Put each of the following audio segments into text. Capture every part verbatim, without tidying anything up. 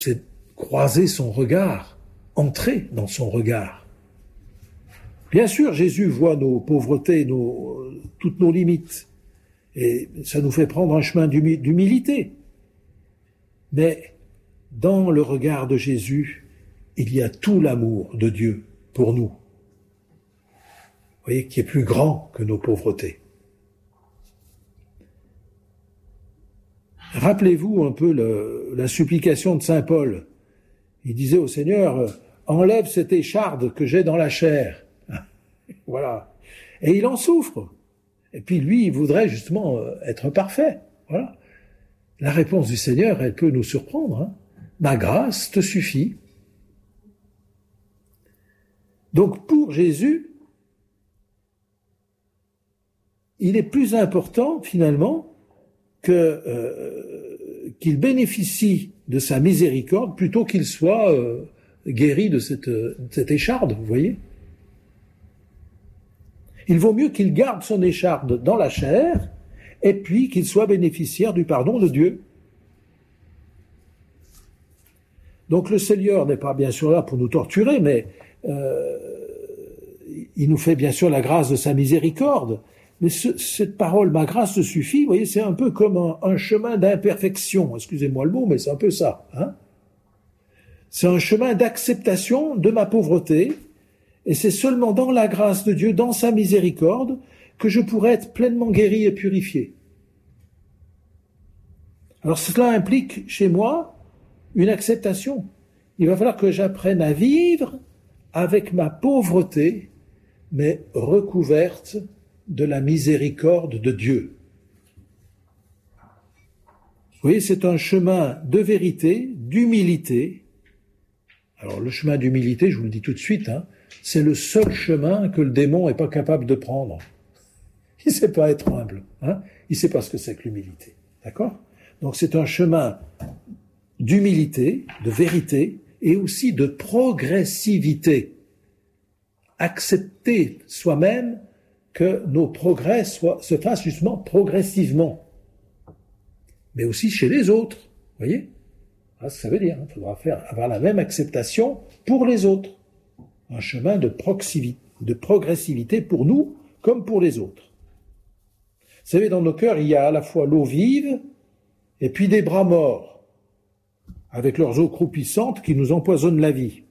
c'est croiser son regard, entrer dans son regard. Bien sûr, Jésus voit nos pauvretés, nos, toutes nos limites, et ça nous fait prendre un chemin d'humilité. Mais dans le regard de Jésus, il y a tout l'amour de Dieu pour nous. Vous voyez, qui est plus grand que nos pauvretés. Rappelez-vous un peu le, la supplication de saint Paul. Il disait au Seigneur, enlève cette écharde que j'ai dans la chair. Voilà. Et il en souffre. Et puis lui, il voudrait justement être parfait. Voilà. La réponse du Seigneur, elle peut nous surprendre. Hein. Ma grâce te suffit. Donc pour Jésus, il est plus important finalement que euh, qu'il bénéficie de sa miséricorde plutôt qu'il soit euh, guéri de cette, de cette écharde, vous voyez. Il vaut mieux qu'il garde son écharde dans la chair et puis qu'il soit bénéficiaire du pardon de Dieu. Donc le Seigneur n'est pas bien sûr là pour nous torturer, mais euh, il nous fait bien sûr la grâce de sa miséricorde. Mais ce, cette parole, ma grâce te suffit, vous voyez, c'est un peu comme un, un chemin d'imperfection. Excusez-moi le mot, mais c'est un peu ça. Hein, c'est un chemin d'acceptation de ma pauvreté, et c'est seulement dans la grâce de Dieu, dans sa miséricorde, que je pourrai être pleinement guéri et purifié. Alors cela implique chez moi une acceptation. Il va falloir que j'apprenne à vivre avec ma pauvreté, mais recouverte de la miséricorde de Dieu. Vous voyez, c'est un chemin de vérité, d'humilité. Alors le chemin d'humilité, je vous le dis tout de suite, hein, c'est le seul chemin que le démon n'est pas capable de prendre. Il ne sait pas être humble, hein, il ne sait pas ce que c'est que l'humilité. D'accord ? Donc c'est un chemin d'humilité, de vérité, et aussi de progressivité. Accepter soi-même que nos progrès soient, se fassent justement progressivement. Mais aussi chez les autres, vous voyez ? Ah, ça veut dire, il hein, faudra faire, avoir la même acceptation pour les autres. Un chemin de, proximité, de progressivité pour nous comme pour les autres. Vous savez, dans nos cœurs, il y a à la fois l'eau vive et puis des bras morts, avec leurs eaux croupissantes qui nous empoisonnent la vie.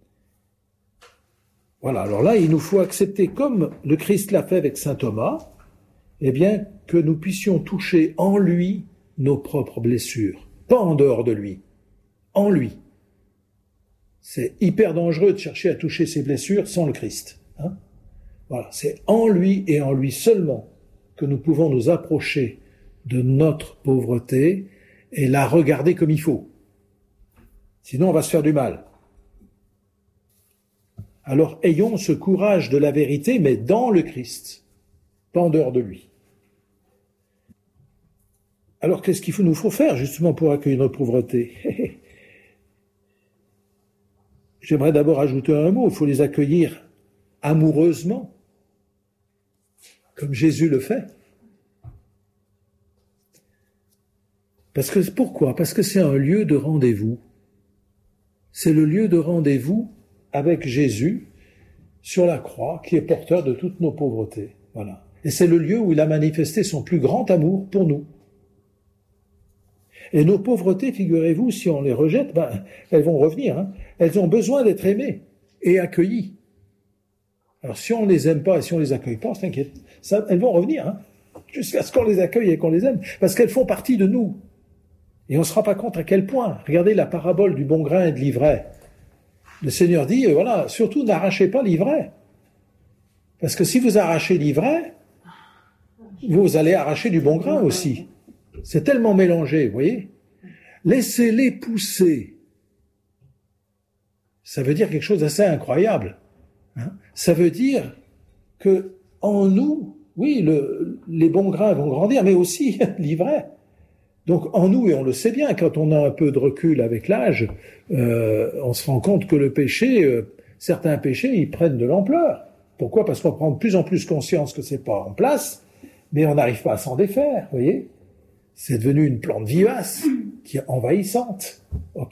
Voilà, alors là, il nous faut accepter, comme le Christ l'a fait avec saint Thomas, eh bien, que nous puissions toucher en lui nos propres blessures, pas en dehors de lui, en lui. C'est hyper dangereux de chercher à toucher ses blessures sans le Christ. Hein ? Voilà, c'est en lui et en lui seulement que nous pouvons nous approcher de notre pauvreté et la regarder comme il faut. Sinon, on va se faire du mal. Alors, ayons ce courage de la vérité, mais dans le Christ, pas en dehors de lui. Alors, qu'est-ce qu'il faut, nous faut faire, justement, pour accueillir notre pauvreté ? J'aimerais d'abord ajouter un mot, il faut les accueillir amoureusement, comme Jésus le fait. Parce que, pourquoi ? Parce que c'est un lieu de rendez-vous. C'est le lieu de rendez-vous avec Jésus sur la croix, qui est porteur de toutes nos pauvretés. Voilà. Et c'est le lieu où il a manifesté son plus grand amour pour nous. Et nos pauvretés, figurez-vous, si on les rejette, ben, elles vont revenir. Hein. Elles ont besoin d'être aimées et accueillies. Alors si on ne les aime pas et si on ne les accueille pas, t'inquiète, ça, elles vont revenir, hein, jusqu'à ce qu'on les accueille et qu'on les aime, parce qu'elles font partie de nous. Et on ne se rend pas compte à quel point. Regardez la parabole du bon grain et de l'ivraie. Le Seigneur dit, euh, voilà, surtout n'arrachez pas l'ivraie. Parce que si vous arrachez l'ivraie, vous allez arracher du bon grain aussi. C'est tellement mélangé, vous voyez. Laissez-les pousser. Ça veut dire quelque chose d'assez incroyable. Hein. Ça veut dire que en nous, oui, le, les bons grains vont grandir, mais aussi l'ivraie. Donc en nous, et on le sait bien, quand on a un peu de recul avec l'âge, euh, on se rend compte que le péché, euh, certains péchés, ils prennent de l'ampleur. Pourquoi ? Parce qu'on prend de plus en plus conscience que c'est pas en place, mais on n'arrive pas à s'en défaire, vous voyez ? C'est devenu une plante vivace, qui est envahissante. Ok ?